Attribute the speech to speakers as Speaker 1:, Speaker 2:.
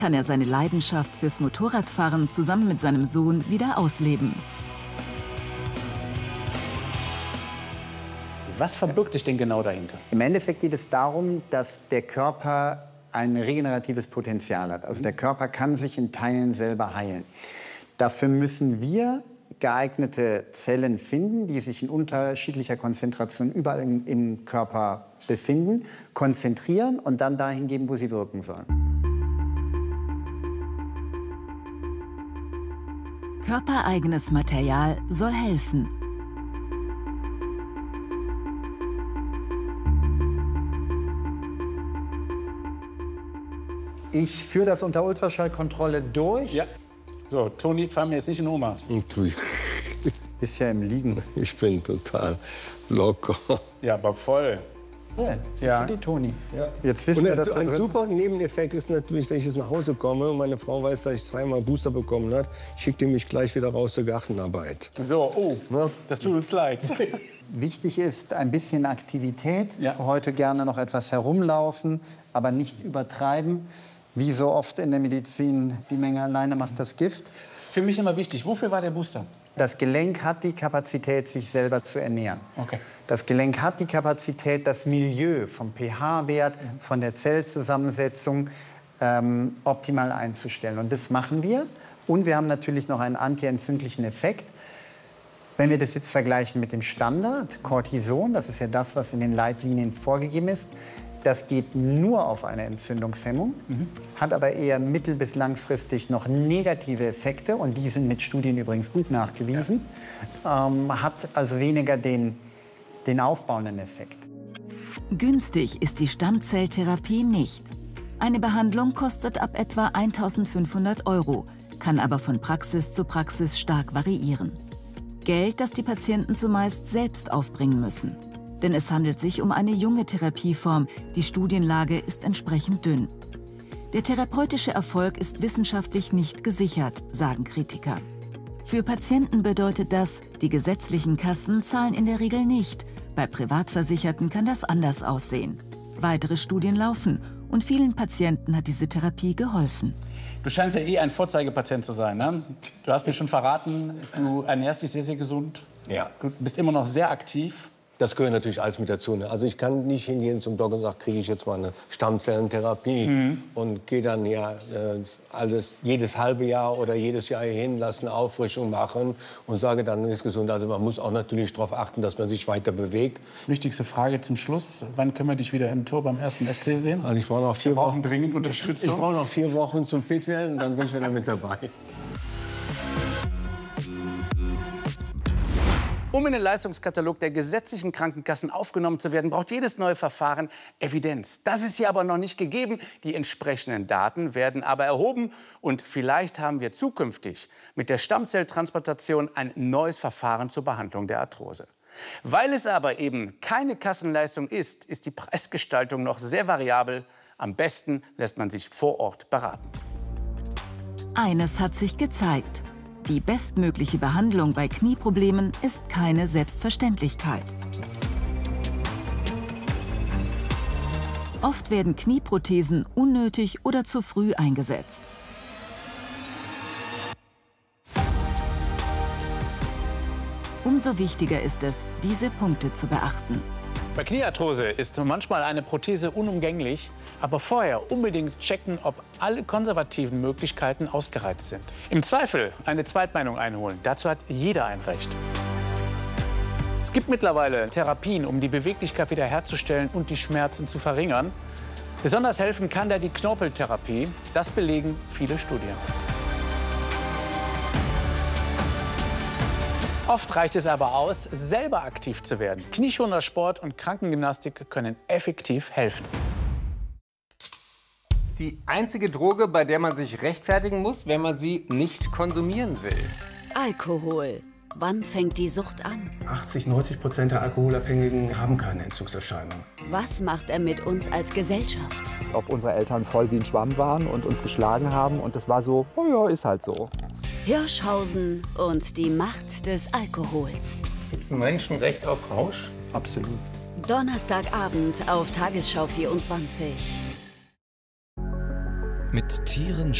Speaker 1: kann er seine Leidenschaft fürs Motorradfahren zusammen mit seinem Sohn wieder ausleben.
Speaker 2: Was verbirgt sich denn genau dahinter?
Speaker 3: Im Endeffekt geht es darum, dass der Körper ein regeneratives Potenzial hat. Also der Körper kann sich in Teilen selber heilen. Dafür müssen wir geeignete Zellen finden, die sich in unterschiedlicher Konzentration überall im Körper befinden, konzentrieren und dann dahin geben, wo sie wirken sollen.
Speaker 1: Körpereigenes Material soll helfen.
Speaker 3: Ich führe das unter Ultraschallkontrolle durch.
Speaker 2: Ja. So, Toni, fahr mir jetzt nicht in Ohnmacht.
Speaker 3: Ist ja im Liegen.
Speaker 4: Ich bin total locker.
Speaker 2: Ja, aber voll.
Speaker 3: Ja, die Toni.
Speaker 4: Ja.
Speaker 3: Jetzt wissen
Speaker 4: Und
Speaker 3: wir, dass
Speaker 4: ein super Nebeneffekt ist natürlich, wenn ich jetzt nach Hause komme und meine Frau weiß, dass ich zweimal Booster bekommen habe, schickt die mich gleich wieder raus zur Gartenarbeit.
Speaker 2: So, oh,
Speaker 4: Ja.
Speaker 2: das tut uns leid.
Speaker 3: Wichtig ist ein bisschen Aktivität.
Speaker 2: Ja.
Speaker 3: Heute gerne noch etwas herumlaufen, aber nicht übertreiben. Wie so oft in der Medizin, die Menge alleine macht das Gift.
Speaker 2: Für mich immer wichtig, wofür war der Booster?
Speaker 3: Das Gelenk hat die Kapazität, sich selber zu ernähren.
Speaker 2: Okay.
Speaker 3: Das Gelenk hat die Kapazität, das Milieu vom pH-Wert, von der Zellzusammensetzung optimal einzustellen. Und das machen wir. Und wir haben natürlich noch einen antientzündlichen Effekt. Wenn wir das jetzt vergleichen mit dem Standard, Cortison, das ist ja das, was in den Leitlinien vorgegeben ist, das geht nur auf eine Entzündungshemmung, hat aber eher mittel- bis langfristig noch negative Effekte. Und die sind mit Studien übrigens gut nachgewiesen. Hat also weniger den aufbauenden Effekt.
Speaker 1: Günstig ist die Stammzelltherapie nicht. Eine Behandlung kostet ab etwa 1.500 €, kann aber von Praxis zu Praxis stark variieren. Geld, das die Patienten zumeist selbst aufbringen müssen. Denn es handelt sich um eine junge Therapieform, die Studienlage ist entsprechend dünn. Der therapeutische Erfolg ist wissenschaftlich nicht gesichert, sagen Kritiker. Für Patienten bedeutet das, die gesetzlichen Kassen zahlen in der Regel nicht. Bei Privatversicherten kann das anders aussehen. Weitere Studien laufen und vielen Patienten hat diese Therapie geholfen.
Speaker 2: Du scheinst ja eh ein Vorzeigepatient zu sein, ne? Du hast mir schon verraten, du ernährst dich sehr, sehr gesund.
Speaker 4: Ja.
Speaker 2: Du bist immer noch sehr aktiv.
Speaker 4: Das gehört natürlich alles mit dazu. Ne? Also ich kann nicht hingehen zum Doktor und sagen, kriege ich jetzt mal eine Stammzellentherapie und gehe dann ja jedes halbe Jahr oder jedes Jahr hin, lasse eine Auffrischung machen und sage dann, ist gesund. Also man muss auch natürlich darauf achten, dass man sich weiter bewegt.
Speaker 2: Wichtigste Frage zum Schluss: Wann können wir dich wieder im Tor beim 1. FC sehen?
Speaker 4: Also ich brauche noch 4
Speaker 2: Wir brauchen
Speaker 4: Wochen.
Speaker 2: dringend Unterstützung.
Speaker 4: Ich brauche noch 4 Wochen zum Fitwerden, dann bin ich wieder mit dabei.
Speaker 2: Um in den Leistungskatalog der gesetzlichen Krankenkassen aufgenommen zu werden, braucht jedes neue Verfahren Evidenz. Das ist hier aber noch nicht gegeben. Die entsprechenden Daten werden aber erhoben. Und vielleicht haben wir zukünftig mit der Stammzelltransplantation ein neues Verfahren zur Behandlung der Arthrose. Weil es aber eben keine Kassenleistung ist, ist die Preisgestaltung noch sehr variabel. Am besten lässt man sich vor Ort beraten.
Speaker 1: Eines hat sich gezeigt: Die bestmögliche Behandlung bei Knieproblemen ist keine Selbstverständlichkeit. Oft werden Knieprothesen unnötig oder zu früh eingesetzt. Umso wichtiger ist es, diese Punkte zu beachten.
Speaker 2: Bei Kniearthrose ist manchmal eine Prothese unumgänglich, aber vorher unbedingt checken, ob alle konservativen Möglichkeiten ausgereizt sind. Im Zweifel eine Zweitmeinung einholen. Dazu hat jeder ein Recht. Es gibt mittlerweile Therapien, um die Beweglichkeit wiederherzustellen und die Schmerzen zu verringern. Besonders helfen kann da die Knorpeltherapie. Das belegen viele Studien. Oft reicht es aber aus, selber aktiv zu werden. Knieschoner Sport und Krankengymnastik können effektiv helfen.
Speaker 5: Die einzige Droge, bei der man sich rechtfertigen muss, wenn man sie nicht konsumieren will.
Speaker 6: Alkohol. Wann fängt die Sucht an?
Speaker 7: 80–90% der Alkoholabhängigen haben keine Entzugserscheinungen.
Speaker 6: Was macht er mit uns als Gesellschaft?
Speaker 8: Ob unsere Eltern voll wie ein Schwamm waren und uns geschlagen haben und das war so, oh ja, ist halt so.
Speaker 6: Hirschhausen und die Macht des Alkohols.
Speaker 5: Gibt es ein Menschenrecht auf Rausch?
Speaker 8: Absolut.
Speaker 6: Donnerstagabend auf Tagesschau 24.
Speaker 9: Mit Tieren